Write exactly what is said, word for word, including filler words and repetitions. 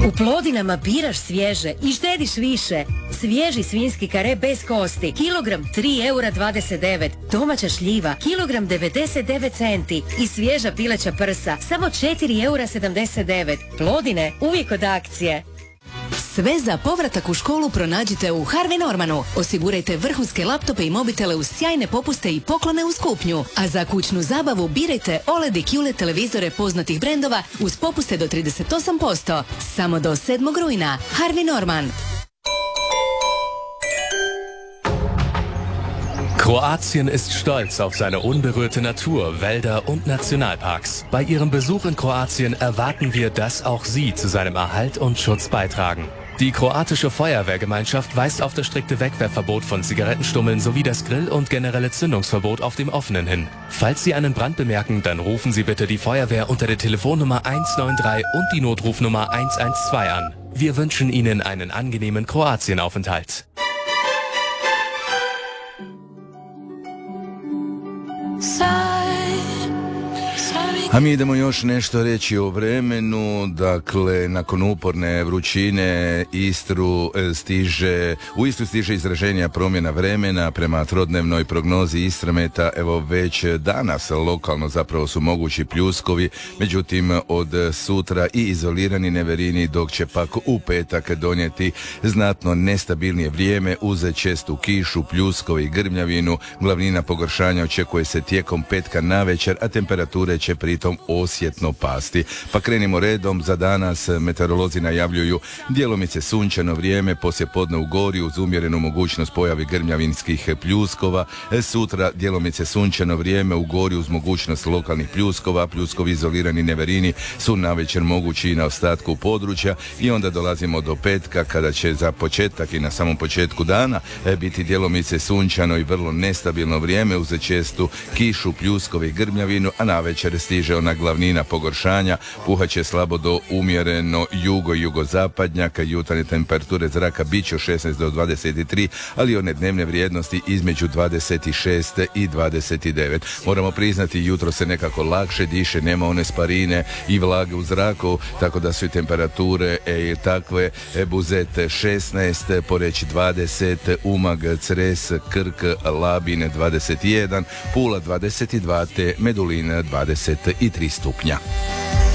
U Plodinama biraš svježe i štediš više. Svježi svinjski kare bez kosti, kilogram tri eura dvadeset devet, domaća šljiva, kilogram devedeset devet centi i svježa pileća prsa, samo četiri eura sedamdeset devet. Plodine, uvijek od akcije. Sve za povratak u školu pronađite u Harvey Normanu. Osigurajte vrhunske laptope i mobitele uz sjajne popuste i poklone uz kupnju. A za kućnu zabavu birajte O L E D i Q L E D televizore poznatih brendova uz popuste do trideset osam posto. Samo do sedmog rujna. Harvey Norman. Kroatien ist stolz auf seine unberührte Natur, Wälder und Nationalparks. Bei Ihrem Besuch in Kroatien erwarten wir, dass auch Sie zu seinem Erhalt und Schutz beitragen. Die kroatische Feuerwehrgemeinschaft weist auf das strikte Wegwerfverbot von Zigarettenstummeln sowie das Grill- und generelle Zündungsverbot auf dem Offenen hin. Falls Sie einen Brand bemerken, dann rufen Sie bitte die Feuerwehr unter der Telefonnummer eins neun drei und die Notrufnummer eins eins zwei an. Wir wünschen Ihnen einen angenehmen Kroatienaufenthalt. A mi idemo još nešto reći o vremenu. Dakle, nakon uporne vrućine Istru stiže, u Istru stiže izraženija promjena vremena. Prema trodnevnoj prognozi Istrometa, evo već danas lokalno zapravo su mogući pljuskovi, međutim od sutra i izolirani neverini, dok će pak u petak donijeti znatno nestabilnije vrijeme uz čestu kišu, pljuskovi i grmljavinu. Glavnina pogoršanja očekuje se tijekom petka navečer, a temperature će pritom osjetno pasti. Pa krenimo redom. Za danas meteorolozi najavljuju djelomice sunčano vrijeme, poslijepodne u gori uz umjerenu mogućnost pojavi grmljavinskih pljuskova. Sutra djelomice sunčano vrijeme u gori uz mogućnost lokalnih pljuskova. Pljuskovi izolirani neverini su navečer mogući i na ostatku područja i onda dolazimo do petka kada će za početak i na samom početku dana biti djelomice sunčano i vrlo nestabilno vrijeme uz čestu kišu, pljuskovi i grmljavinu, a navečer stiže ona glavnina pogoršanja. Puhaće slabo do umjereno jugo i jugozapadnjak. Jutarnje temperature zraka bit će od šesnaest do dvadeset tri, ali one dnevne vrijednosti između dvadeset šest i dvadeset devet. Moramo priznati, jutro se nekako lakše diše, nema one sparine i vlage u zraku, tako da su i temperature e, takve. E, Buzet šesnaest, Poreč dvadeset, Umag, Cres, Krk, Labin dvadeset jedan, Pula dvadeset dva te Medulin dvadeset tri stupnja.